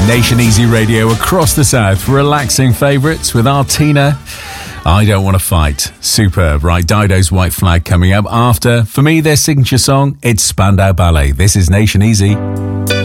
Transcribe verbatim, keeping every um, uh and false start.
Nation Easy Radio across the south. Relaxing favourites with Artina. I Don't Want to Fight. Superb. Right, Dido's White Flag coming up after. For me, their signature song, it's Spandau Ballet. This is Nation Easy.